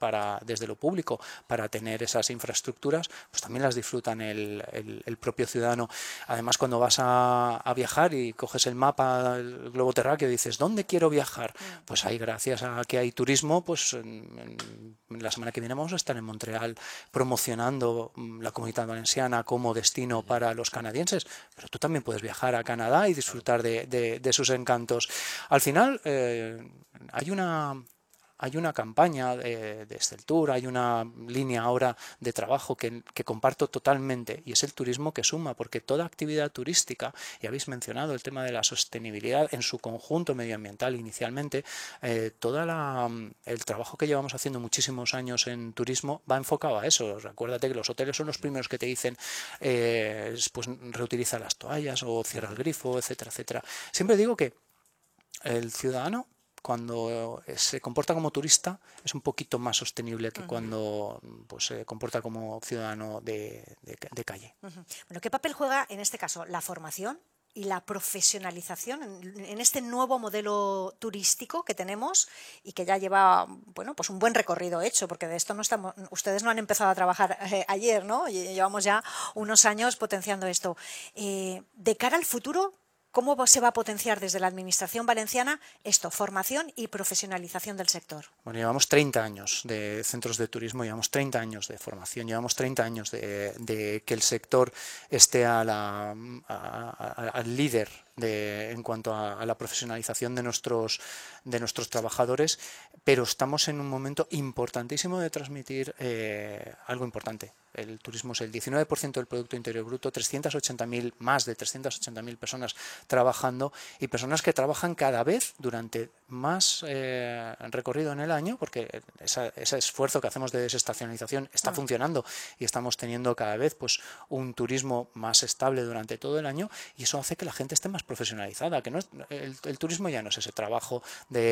desde lo público para tener esas infraestructuras, pues también las disfrutan el propio ciudadano. Además, cuando vas a viajar y coges el mapa, el globo terráqueo, y dices, ¿dónde quiero viajar? Pues ahí, gracias a que hay turismo, pues la semana que viene vamos a estar en Montreal promocionando la Comunitat Valenciana como destino para los canadienses, pero tú también puedes viajar a Canadá y disfrutar de sus encantos. Al final hay una campaña de Esteltur, hay una línea ahora de trabajo que comparto totalmente, y es el turismo que suma, porque toda actividad turística, y habéis mencionado el tema de la sostenibilidad en su conjunto medioambiental inicialmente, todo el trabajo que llevamos haciendo muchísimos años en turismo va enfocado a eso. Recuérdate que los hoteles son los primeros que te dicen pues reutiliza las toallas o cierra el grifo, etcétera, etcétera. Siempre digo que el ciudadano, cuando se comporta como turista, es un poquito más sostenible que cuando pues, se comporta como ciudadano de calle. Bueno, ¿qué papel juega en este caso la formación y la profesionalización en este nuevo modelo turístico que tenemos y que ya lleva, bueno, pues un buen recorrido hecho, porque de esto ustedes no han empezado a trabajar ayer, ¿no? Llevamos ya unos años potenciando esto. De cara al futuro, ¿cómo se va a potenciar desde la Administración valenciana esto, formación y profesionalización del sector? Bueno, llevamos 30 años de centros de turismo, llevamos 30 años de formación, llevamos 30 años de que el sector esté al líder en cuanto a la profesionalización de nuestros trabajadores, pero estamos en un momento importantísimo de transmitir algo importante. El turismo es el 19% del Producto Interior Bruto, más de 380.000 personas trabajando, y personas que trabajan cada vez durante más recorrido en el año, porque ese esfuerzo que hacemos de desestacionalización está funcionando y estamos teniendo cada vez pues un turismo más estable durante todo el año, y eso hace que la gente esté más profesionalizada, que no es, el turismo ya no es ese trabajo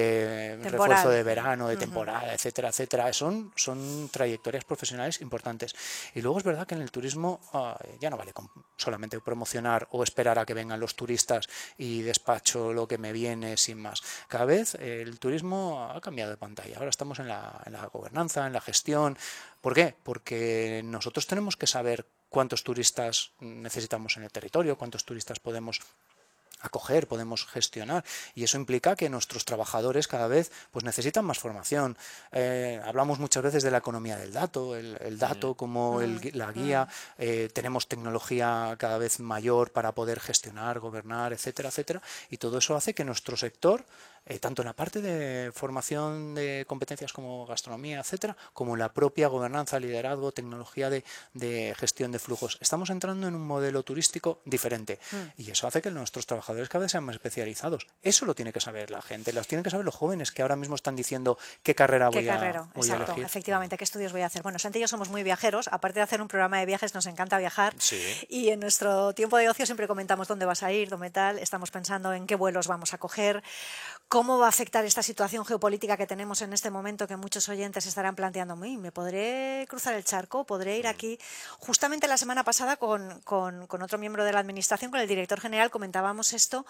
de refuerzo de verano, de temporada, etcétera, etcétera. Son trayectorias profesionales importantes. Y luego es verdad que en el turismo ya no vale solamente promocionar o esperar a que vengan los turistas y despacho lo que me viene sin más. Cada vez el turismo ha cambiado de pantalla. Ahora estamos en la gobernanza, en la gestión. ¿Por qué? Porque nosotros tenemos que saber cuántos turistas necesitamos en el territorio, cuántos turistas podemos acoger, podemos gestionar, y eso implica que nuestros trabajadores cada vez pues necesitan más formación. Hablamos muchas veces de la economía del dato, el dato como la guía, tenemos tecnología cada vez mayor para poder gestionar, gobernar, etcétera, etcétera, y todo eso hace que nuestro sector, tanto en la parte de formación de competencias como gastronomía, etcétera, como en la propia gobernanza, liderazgo, tecnología de gestión de flujos, estamos entrando en un modelo turístico diferente, y eso hace que nuestros trabajadores cada vez sean más especializados. Eso lo tiene que saber la gente, lo tienen que saber los jóvenes que ahora mismo están diciendo qué carrera voy a elegir. Efectivamente, qué estudios voy a hacer. Bueno, Santi y yo somos muy viajeros, aparte de hacer un programa de viajes nos encanta viajar, y en nuestro tiempo de ocio siempre comentamos dónde vas a ir, dónde tal, estamos pensando en qué vuelos vamos a coger, cómo va a afectar esta situación geopolítica que tenemos en este momento, que muchos oyentes estarán planteando, ¿me podré cruzar el charco? ¿Podré ir aquí? Justamente la semana pasada con otro miembro de la Administración, con el director general, comentábamos esto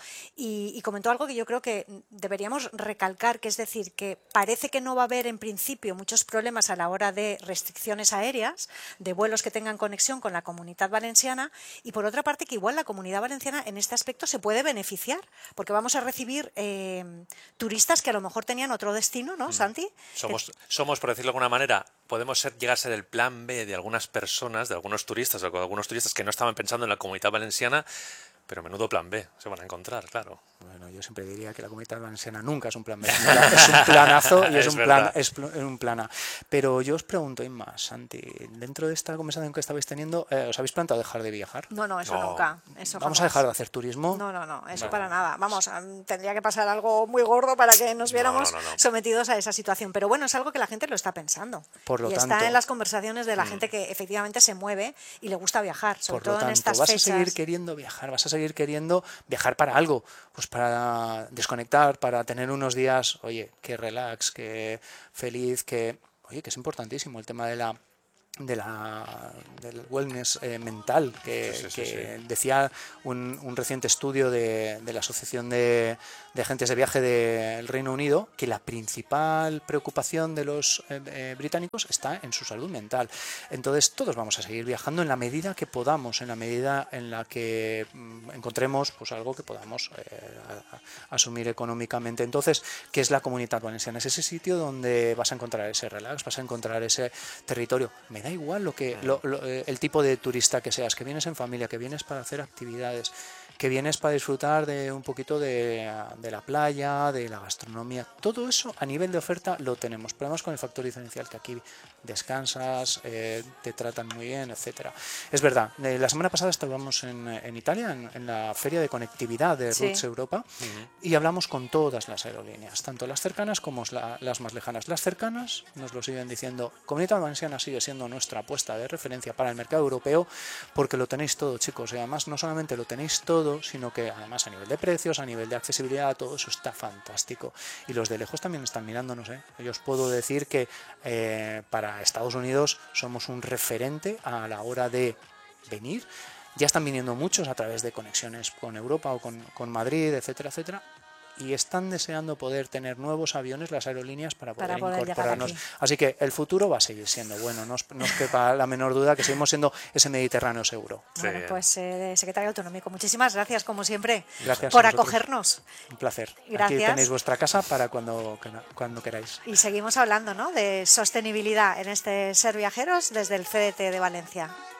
y comentó algo que yo creo que deberíamos recalcar, que es decir, que parece que no va a haber en principio muchos problemas a la hora de restricciones aéreas, de vuelos que tengan conexión con la Comunitat Valenciana, y por otra parte que igual la Comunidad Valenciana en este aspecto se puede beneficiar, porque vamos a recibir turistas que a lo mejor tenían otro destino, ¿no, Santi? Somos, por decirlo de alguna manera, podemos llegar a ser el plan B de algunas personas, de algunos turistas, o de algunos turistas que no estaban pensando en la Comunitat Valenciana, pero menudo plan B se van a encontrar, claro. Bueno, yo siempre diría que la Comunitat Valenciana nunca es un plan B, es un planazo y es un plan A. Pero yo os pregunto, Inma, Santi, dentro de esta conversación que estabais teniendo, ¿os habéis planteado dejar de viajar? No, eso nunca. ¿Vamos a dejar de hacer turismo? No, eso para nada. Vamos, tendría que pasar algo muy gordo para que nos viéramos sometidos a esa situación. Pero bueno, es algo que la gente lo está pensando. Por lo tanto, está en las conversaciones de la gente que efectivamente se mueve y le gusta viajar, sobre todo en estas fechas. Vas a seguir queriendo viajar, vas a seguir queriendo viajar para algo, pues para desconectar, para tener unos días, oye, que relax, que feliz, que es importantísimo el tema de la del wellness mental que decía un reciente estudio de la Asociación de Agentes de Viaje del Reino Unido, que la principal preocupación de los británicos está en su salud mental. Entonces todos vamos a seguir viajando en la medida que podamos, en la medida en la que encontremos pues algo que podamos asumir económicamente. Entonces, ¿qué es la Comunitat Valenciana? Es ese sitio donde vas a encontrar ese relax, vas a encontrar ese territorio. Me da igual el tipo de turista que seas, que vienes en familia, que vienes para hacer actividades, que vienes para disfrutar de un poquito de la playa, de la gastronomía. Todo eso a nivel de oferta lo tenemos, pero además con el factor diferencial que aquí descansas, te tratan muy bien, etcétera. Es verdad, la semana pasada estábamos en Italia, en la feria de conectividad de Routes Europa, y hablamos con todas las aerolíneas, tanto las cercanas como las más lejanas. Las cercanas nos lo siguen diciendo, Comunitat Valenciana sigue siendo nuestra apuesta de referencia para el mercado europeo, porque lo tenéis todo, chicos, y además no solamente lo tenéis todo, sino que además a nivel de precios, a nivel de accesibilidad, todo eso está fantástico. Y los de lejos también están mirándonos, ¿eh? Yo os puedo decir que para Estados Unidos somos un referente a la hora de venir. Ya están viniendo muchos a través de conexiones con Europa o con Madrid, etcétera, etcétera. Y están deseando poder tener nuevos aviones las aerolíneas para poder incorporarnos. Así que el futuro va a seguir siendo bueno, no os quepa la menor duda que seguimos siendo ese Mediterráneo seguro. Bueno, pues secretario autonómico, muchísimas gracias como siempre gracias por acogernos. Un placer. Gracias. Aquí tenéis vuestra casa para cuando queráis. Y seguimos hablando, ¿no?, de sostenibilidad en este Ser Viajeros desde el CDT de Valencia.